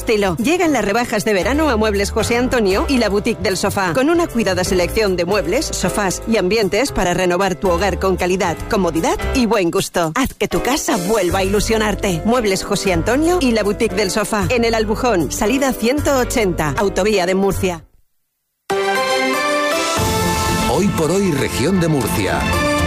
estilo. Llegan las rebajas de verano a Muebles José Antonio y la Boutique del Sofá, con una cuidada selección de muebles, sofás y ambientes para renovar tu hogar con calidad, comodidad y buen gusto. Haz que tu casa vuelva a ilusionarte. Muebles José Antonio y la Boutique del Sofá, en el Albujón, salida 180, autovía de Murcia. Hoy por hoy, región de Murcia.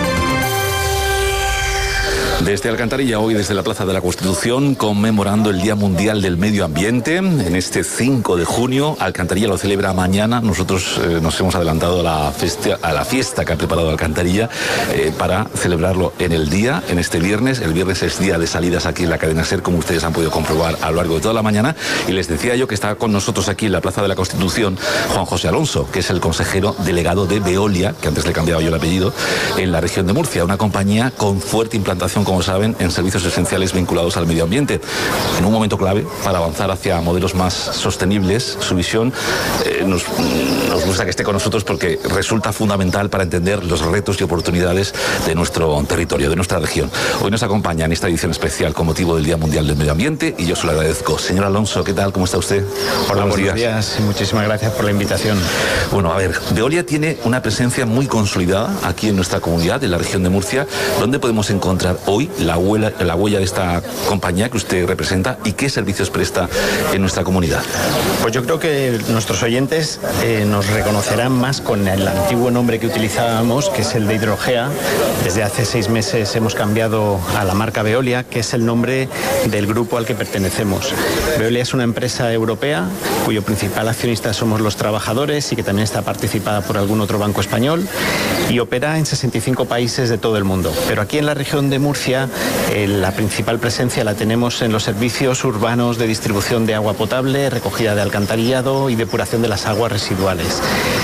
Desde Alcantarilla, hoy desde la Plaza de la Constitución, conmemorando el Día Mundial del Medio Ambiente. En este 5 de junio, Alcantarilla lo celebra mañana. Nosotros nos hemos adelantado a la fiesta que ha preparado Alcantarilla para celebrarlo en el día, en este viernes. El viernes es día de salidas aquí en la cadena SER, como ustedes han podido comprobar a lo largo de toda la mañana. Y les decía yo que está con nosotros aquí en la Plaza de la Constitución Juan José Alonso, que es el consejero delegado de Veolia, que antes le he cambiado yo el apellido, en la región de Murcia. Una compañía con fuerte implantación, como saben, en servicios esenciales vinculados al medio ambiente. En un momento clave para avanzar hacia modelos más sostenibles, su visión nos gusta que esté con nosotros porque resulta fundamental para entender los retos y oportunidades de nuestro territorio, de nuestra región. Hoy nos acompaña en esta edición especial con motivo del Día Mundial del Medio Ambiente y yo se lo agradezco. Señor Alonso, ¿qué tal? ¿Cómo está usted? Hola, buenos días y muchísimas gracias por la invitación. Bueno, a ver, Veolia tiene una presencia muy consolidada aquí en nuestra comunidad, en la región de Murcia. ¿Dónde podemos encontrar hoy la huella de esta compañía que usted representa y qué servicios presta en nuestra comunidad? Pues yo creo que nuestros oyentes nos reconocerán más con el antiguo nombre que utilizábamos, que es el de Hidrogea. Desde hace 6 meses hemos cambiado a la marca Veolia, que es el nombre del grupo al que pertenecemos. Veolia es una empresa europea cuyo principal accionista somos los trabajadores y que también está participada por algún otro banco español y opera en 65 países de todo el mundo. Pero aquí en la región de Murcia la principal presencia la tenemos en los servicios urbanos de distribución de agua potable, recogida de alcantarillado y depuración de las aguas residuales.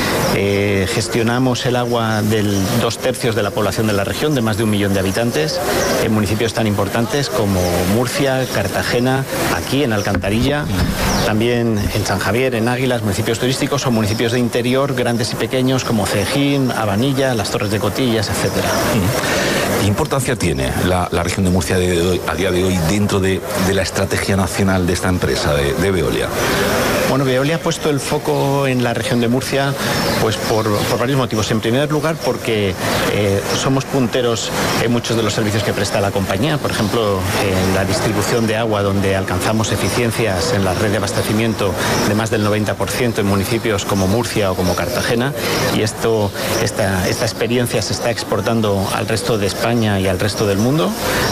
Gestionamos el agua del 2/3 de la población de la región, de más de 1 millón de habitantes, en municipios tan importantes como Murcia, Cartagena, aquí en Alcantarilla, también en San Javier, en Águilas, municipios turísticos o municipios de interior, grandes y pequeños como Cejín, Abanilla, las Torres de Cotillas, etcétera. ¿Qué importancia tiene la región de Murcia a día de hoy dentro de la estrategia nacional de esta empresa, de Veolia? Bueno, Veolia ha puesto el foco en la región de Murcia pues por varios motivos. En primer lugar, porque somos punteros en muchos de los servicios que presta la compañía. Por ejemplo, en la distribución de agua, donde alcanzamos eficiencias en la red de abastecimiento de más del 90% en municipios como Murcia o como Cartagena. Y esta experiencia se está exportando al resto de España y al resto del mundo.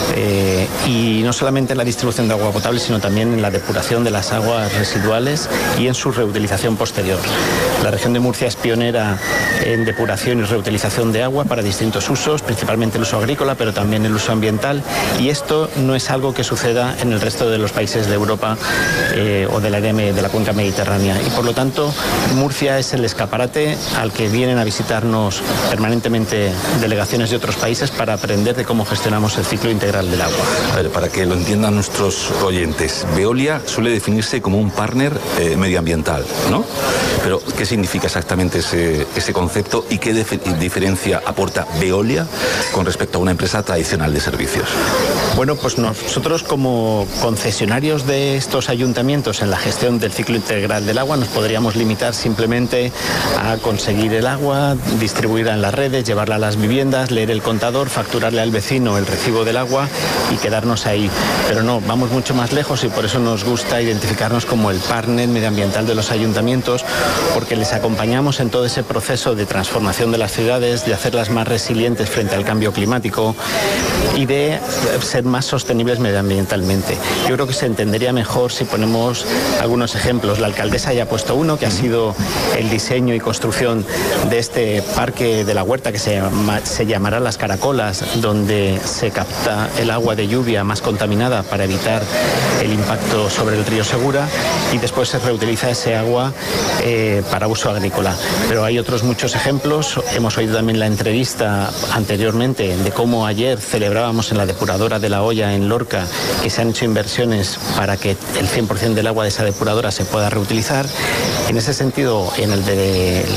Y no solamente en la distribución de agua potable, sino también en la depuración de las aguas residuales y en su reutilización posterior. La región de Murcia es pionera en depuración y reutilización de agua para distintos usos, principalmente el uso agrícola, pero también el uso ambiental, y esto no es algo que suceda en el resto de los países de Europa o del área de la cuenca mediterránea. Y por lo tanto, Murcia es el escaparate al que vienen a visitarnos permanentemente delegaciones de otros países para aprender de cómo gestionamos el ciclo integral del agua. A ver, para que lo entiendan nuestros oyentes, Veolia suele definirse como un partner medioambiental, ¿no? Pero, ¿qué significa exactamente ese concepto y qué diferencia aporta Veolia con respecto a una empresa tradicional de servicios? Bueno, pues nosotros como concesionarios de estos ayuntamientos en la gestión del ciclo integral del agua nos podríamos limitar simplemente a conseguir el agua, distribuirla en las redes, llevarla a las viviendas, leer el contador, facturarle al vecino el recibo del agua y quedarnos ahí. Pero no, vamos mucho más lejos y por eso nos gusta identificarnos como el partner medioambiental de los ayuntamientos, porque les acompañamos en todo ese proceso de transformación de las ciudades, de hacerlas más resilientes frente al cambio climático y de ser más sostenibles medioambientalmente. Yo creo que se entendería mejor si ponemos algunos ejemplos. La alcaldesa ya ha puesto uno, que ha sido el diseño y construcción de este parque de la huerta que se llamará Las Caracolas, donde se capta el agua de lluvia más contaminada para evitar el impacto sobre el río Segura y después se reutiliza ese agua para uso agrícola. Pero hay otros muchos ejemplos. Hemos oído también la entrevista anteriormente de cómo ayer celebraba comentábamos en la depuradora de La Hoya en Lorca, que se han hecho inversiones para que el 100% del agua de esa depuradora se pueda reutilizar. En ese sentido, en el de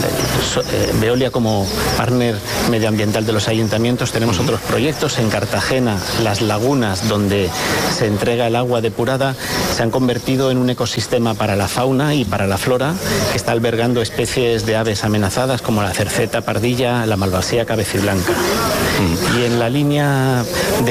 Veolia como partner medioambiental de los ayuntamientos, tenemos otros proyectos. En Cartagena, las lagunas donde se entrega el agua depurada se han convertido en un ecosistema para la fauna y para la flora, que está albergando especies de aves amenazadas como la cerceta pardilla, la malvasía cabeciblanca. Y en la línea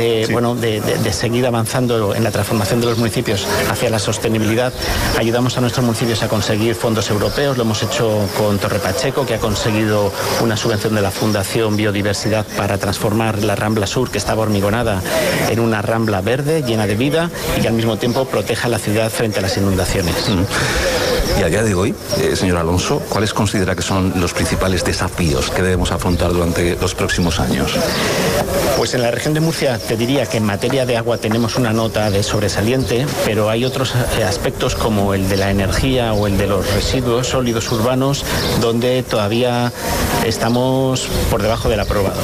de seguir avanzando en la transformación de los municipios hacia la sostenibilidad, ayudamos a nuestros municipios a conseguir fondos europeos. Lo hemos hecho con Torre Pacheco, que ha conseguido una subvención de la Fundación Biodiversidad para transformar la Rambla Sur, que estaba hormigonada, en una rambla verde, llena de vida, y que al mismo tiempo proteja la ciudad frente a las inundaciones. Y a día de hoy, señor Alonso, ¿cuáles considera que son los principales desafíos que debemos afrontar durante los próximos años? Pues en la región de Murcia te diría que en materia de agua tenemos una nota de sobresaliente, pero hay otros aspectos como el de la energía o el de los residuos sólidos urbanos donde todavía estamos por debajo del aprobado.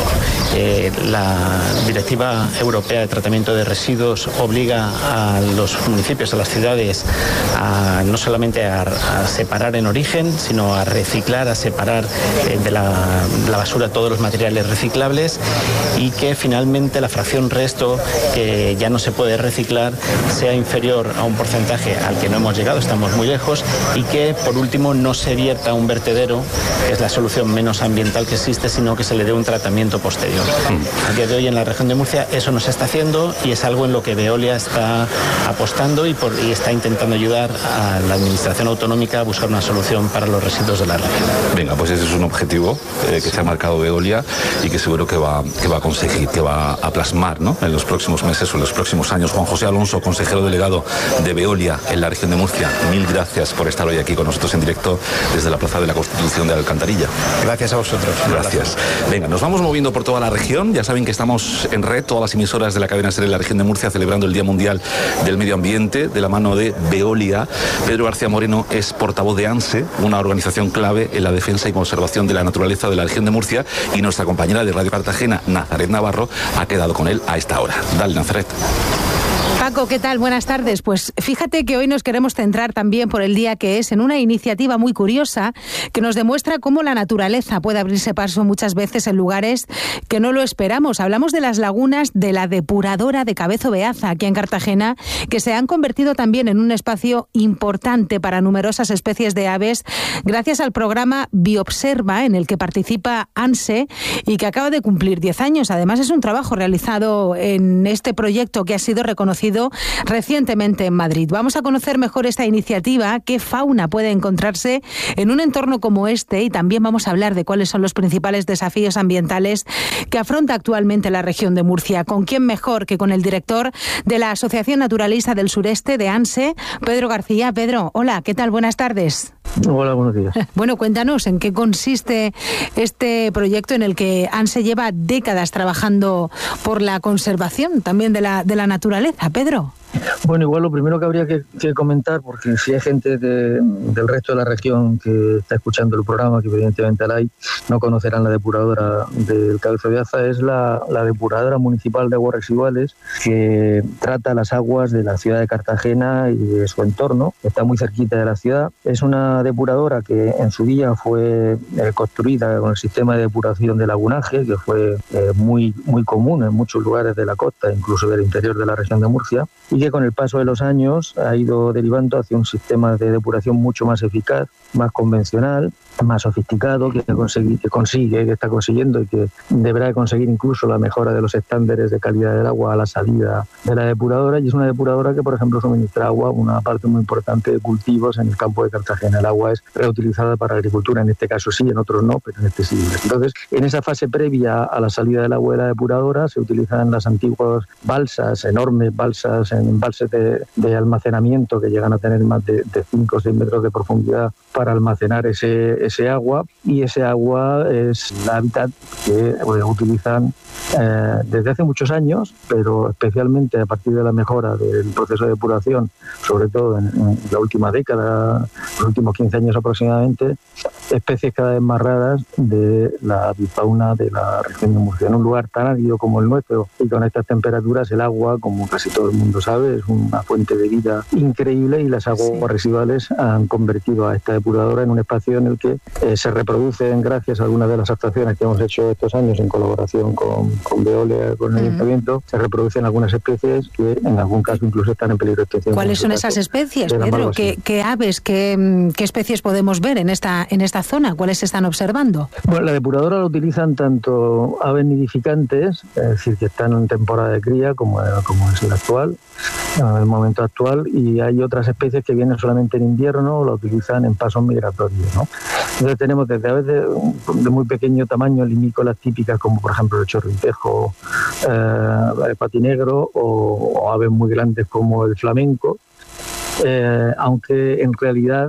La Directiva Europea de Tratamiento de Residuos obliga a los municipios, a las ciudades, no solamente a separar en origen, sino a reciclar, a separar de la basura todos los materiales reciclables, y que finalmente la fracción resto, que ya no se puede reciclar, sea inferior a un porcentaje al que no hemos llegado, estamos muy lejos, y que por último no se vierta a un vertedero, que es la solución menos ambiental que existe, sino que se le dé un tratamiento posterior. A día de hoy en la región de Murcia eso no se está haciendo, y es algo en lo que Veolia está apostando y está intentando ayudar a la administración autonómica a buscar una solución para los residuos de la región. Venga, pues ese es un objetivo que se ha marcado Veolia y que seguro que va a conseguir, que va a plasmar, ¿no?, en los próximos meses o en los próximos años. Juan José Alonso, consejero delegado de Veolia en la región de Murcia, mil gracias por estar hoy aquí con nosotros en directo desde la Plaza de la Constitución de Alcantarilla. Gracias a vosotros. Gracias. Venga, nos vamos moviendo por toda la región. Ya saben que estamos en red, todas las emisoras de la cadena SER en la región de Murcia, celebrando el Día Mundial del Medio Ambiente de la mano de Veolia. Pedro García Moreno es portavoz de ANSE, una organización clave en la defensa y conservación de la naturaleza de la región de Murcia, y nuestra compañera de Radio Cartagena, Nazaret Navarro, ha quedado con él a esta hora. Dale, Nazaret. Paco, ¿qué tal? Buenas tardes. Pues fíjate que hoy nos queremos centrar también, por el día que es, en una iniciativa muy curiosa que nos demuestra cómo la naturaleza puede abrirse paso muchas veces en lugares que no lo esperamos. Hablamos de las lagunas de la depuradora de Cabezo Beaza, aquí en Cartagena, que se han convertido también en un espacio importante para numerosas especies de aves, gracias al programa Biobserva, en el que participa ANSE y que acaba de cumplir 10 años. Además, es un trabajo realizado en este proyecto que ha sido reconocido recientemente en Madrid. Vamos a conocer mejor esta iniciativa, qué fauna puede encontrarse en un entorno como este, y también vamos a hablar de cuáles son los principales desafíos ambientales que afronta actualmente la región de Murcia. ¿Con quién mejor que con el director de la Asociación Naturalista del Sureste de ANSE, Pedro García? Pedro, hola, ¿qué tal? Buenas tardes. Hola, buenos días. Bueno, cuéntanos en qué consiste este proyecto en el que ANSE lleva décadas trabajando por la conservación también de la naturaleza. Pedro. Bueno, igual lo primero que habría que comentar, porque si hay gente del resto de la región que está escuchando el programa, que evidentemente la hay, no conocerán la depuradora del Cabezo Beaza, es la depuradora municipal de aguas residuales que trata las aguas de la ciudad de Cartagena y de su entorno. Está muy cerquita de la ciudad. Es una depuradora que en su día fue construida con el sistema de depuración de lagunaje, que fue muy común en muchos lugares de la costa, incluso del interior de la región de Murcia, y que con el paso de los años ha ido derivando hacia un sistema de depuración mucho más eficaz, más convencional, más sofisticado, que está consiguiendo y que deberá de conseguir incluso la mejora de los estándares de calidad del agua a la salida de la depuradora. Y es una depuradora que, por ejemplo, suministra agua a una parte muy importante de cultivos en el campo de Cartagena. El agua es reutilizada para agricultura, en este caso sí, en otros no, pero en este sí. Entonces, en esa fase previa a la salida del agua de la depuradora se utilizan las antiguas balsas, enormes balsas, embalses de almacenamiento que llegan a tener más de 5 o 6 metros de profundidad para almacenar ese agua, y ese agua es el hábitat que utilizan desde hace muchos años, pero especialmente a partir de la mejora del proceso de depuración, sobre todo en la última década, los últimos 15 años aproximadamente, especies cada vez más raras de la avifauna de la región de Murcia. En un lugar tan árido como el nuestro y con estas temperaturas, el agua, como casi todo el mundo sabe, es una fuente de vida increíble, y las aguas residuales han convertido a esta depuradora en un espacio en el que se reproducen, gracias a algunas de las actuaciones que hemos hecho estos años en colaboración con Veolia, con el Ayuntamiento, se reproducen algunas especies que en algún caso incluso están en peligro de extinción. ¿Cuáles son esas especies, Pedro? ¿Qué aves, qué especies podemos ver en esta zona? ¿Cuáles se están observando? Bueno, la depuradora la utilizan tanto aves nidificantes, es decir, que están en temporada de cría, como es la actual, en el momento actual, y hay otras especies que vienen solamente en invierno o la utilizan en pasos migratorios, ¿no? Entonces tenemos desde aves de muy pequeño tamaño, limícolas típicas, como por ejemplo el chorritejo, el patinegro, o aves muy grandes como el flamenco, aunque en realidad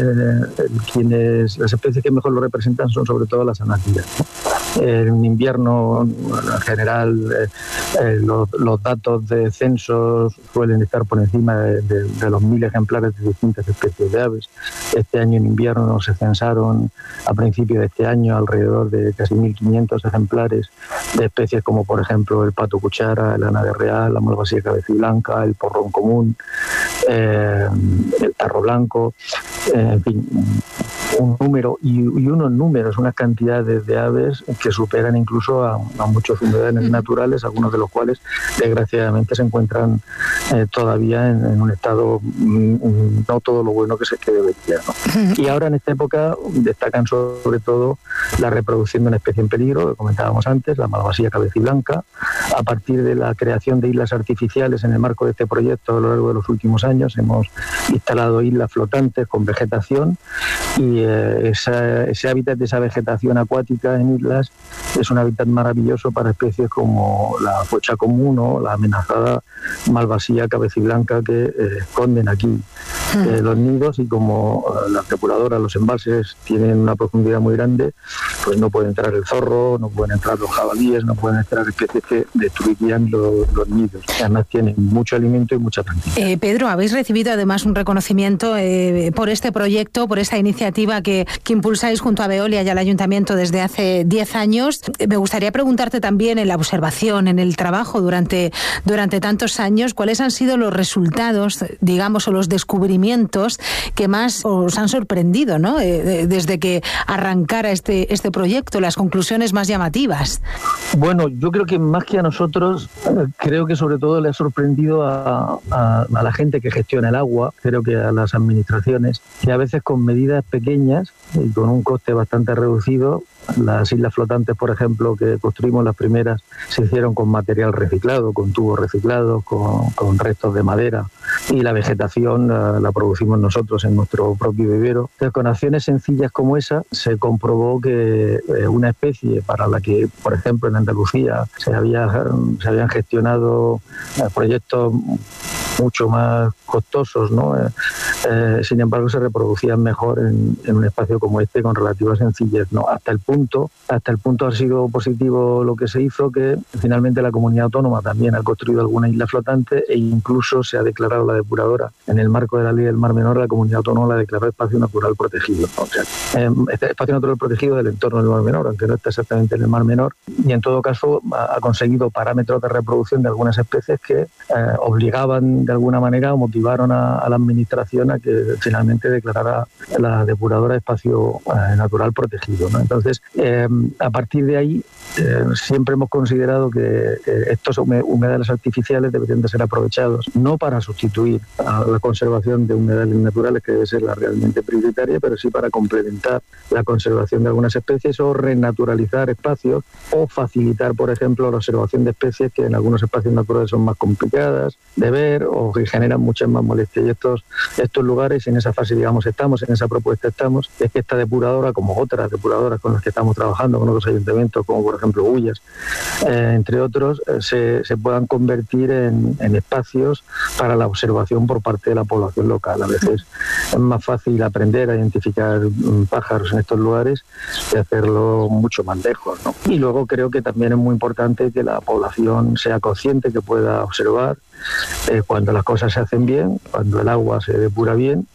las especies que mejor lo representan son sobre todo las anátidas, ¿no? En invierno, en general, los datos de censos suelen estar por encima de los 1.000 ejemplares de distintas especies de aves. Este año en invierno se censaron, a principio de este año, alrededor de casi 1.500 ejemplares de especies como, por ejemplo, el pato cuchara, el ánade real, la malvasía cabeciblanca, el porrón común, el tarro blanco, en fin, un número y unos números, unas cantidades de aves que superan incluso a muchos humedales naturales, algunos de los cuales desgraciadamente se encuentran todavía en un estado no todo lo bueno que debería, ¿no? Y ahora en esta época destacan sobre todo la reproducción de una especie en peligro, que comentábamos antes, la malvasía cabeciblanca. A partir de la creación de islas artificiales en el marco de este proyecto a lo largo de los últimos años, hemos instalado islas flotantes con vegetación, y ese hábitat de esa vegetación acuática en islas es un hábitat maravilloso para especies como la focha común o la amenazada malvasía cabeciblanca, que esconden aquí los nidos, y como las depuradoras, los embalses tienen una profundidad muy grande, pues no puede entrar el zorro, no pueden entrar los jabalíes, no pueden entrar especies que destruirían los nidos. Además tienen mucho alimento y mucha cantidad. Pedro, habéis recibido además un reconocimiento por este proyecto, por esta iniciativa que impulsáis junto a Veolia y al Ayuntamiento desde hace 10 años. Me gustaría preguntarte también, en la observación, en el trabajo durante tantos años, ¿cuáles han sido los resultados, digamos, o los descubrimientos que más os han sorprendido, ¿no? Desde que arrancara este proyecto, las conclusiones más llamativas. Bueno, yo creo que más que a nosotros, creo que sobre todo le ha sorprendido a la gente que gestiona el agua, creo que a las administraciones, que a veces con medidas pequeñas y con un coste bastante reducido, las islas flotantes, por ejemplo, que construimos las primeras, se hicieron con material reciclado, con tubos reciclados, con restos de madera, y la vegetación la producimos nosotros en nuestro propio vivero. Entonces, con acciones sencillas como esa, se comprobó que una especie para la que, por ejemplo, en Andalucía se habían gestionado proyectos mucho más costosos, ¿no? Sin embargo, se reproducían mejor en un espacio como este con relativa sencillez, ¿no? Hasta el punto ha sido positivo lo que se hizo, que finalmente la comunidad autónoma también ha construido alguna isla flotante, e incluso se ha declarado la depuradora en el marco de la Ley del Mar Menor. La comunidad autónoma la declaró espacio natural protegido, ¿no? O sea, este espacio natural protegido del entorno del Mar Menor, aunque no está exactamente en el Mar Menor, y en todo caso ha conseguido parámetros de reproducción de algunas especies que obligaban de alguna manera o motivaron a la administración a que finalmente declarara la depuradora espacio natural protegido, ¿no? Entonces, a partir de ahí, siempre hemos considerado que estos humedales artificiales deberían de ser aprovechados, no para sustituir a la conservación de humedales naturales, que debe ser la realmente prioritaria, pero sí para complementar la conservación de algunas especies, o renaturalizar espacios, o facilitar, por ejemplo, la observación de especies que en algunos espacios naturales son más complicadas de ver, o que generan muchas más molestias. Y estos lugares, en esa fase, digamos, estamos, en esa propuesta estamos, es que esta depuradora, como otras depuradoras con las que estamos trabajando, con otros ayuntamientos, como por ejemplo Ullas, entre otros, se puedan convertir en espacios para la observación por parte de la población local. A veces es más fácil aprender a identificar pájaros en estos lugares que hacerlo mucho más lejos, ¿no? Y luego creo que también es muy importante que la población sea consciente, que pueda observar cuando las cosas se hacen bien, cuando el agua se depura bien,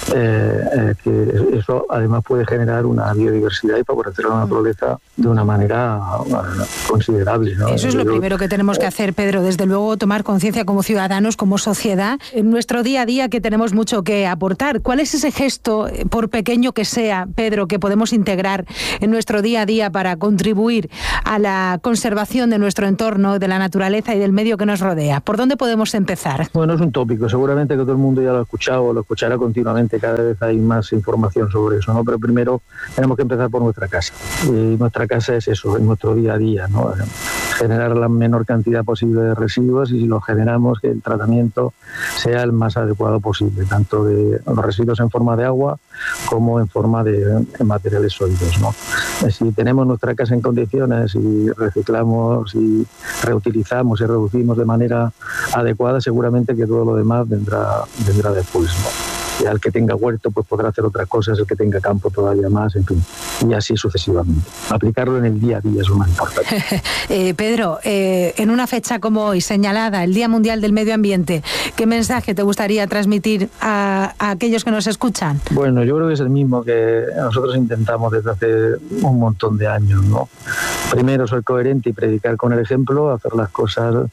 que eso además puede generar una biodiversidad y favorecer a la naturaleza de una manera considerable, ¿no? Eso es lo primero que tenemos que hacer, Pedro, desde luego tomar conciencia como ciudadanos, como sociedad, en nuestro día a día, que tenemos mucho que aportar. ¿Cuál es ese gesto, por pequeño que sea, Pedro, que podemos integrar en nuestro día a día para contribuir a la conservación de nuestro entorno, de la naturaleza y del medio que nos rodea? ¿Por dónde podemos empezar? Bueno, es un tópico, seguramente que todo el mundo ya lo ha escuchado o lo escuchará continuamente, cada vez hay más información sobre eso, ¿no? Pero primero tenemos que empezar por nuestra casa, y nuestra casa es eso, en nuestro día a día, ¿no? Generar la menor cantidad posible de residuos, y si los generamos, que el tratamiento sea el más adecuado posible, tanto de los residuos en forma de agua como en forma de materiales sólidos, ¿no? Si tenemos nuestra casa en condiciones y reciclamos y reutilizamos y reducimos de manera adecuada, seguramente que todo lo demás vendrá después, ¿no? Y al que tenga huerto pues podrá hacer otras cosas, el que tenga campo todavía más, en fin, y así sucesivamente. Aplicarlo en el día a día es lo más importante. Pedro, en una fecha como hoy, señalada, el Día Mundial del Medio Ambiente, ¿qué mensaje te gustaría transmitir a aquellos que nos escuchan? Bueno, yo creo que es el mismo que nosotros intentamos desde hace un montón de años, ¿no? Primero, ser coherente y predicar con el ejemplo, hacer las cosas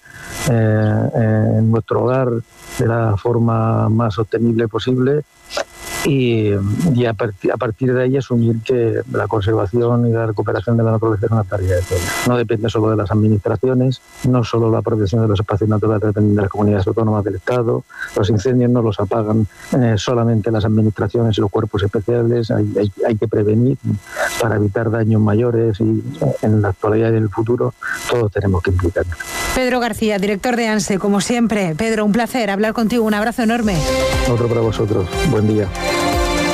en nuestro hogar de la forma más sostenible posible, y a partir de ahí asumir que la conservación y la recuperación de la naturaleza es una tarea de todos. No depende solo de las administraciones, no solo la protección de los espacios naturales depende de las comunidades autónomas del Estado, los incendios no los apagan solamente las administraciones y los cuerpos especiales, hay que prevenir para evitar daños mayores, y en la actualidad y en el futuro todos tenemos que implicarnos. Pedro García, director de ANSE, como siempre. Pedro, un placer hablar contigo, un abrazo enorme. Otro para vosotros, buen día.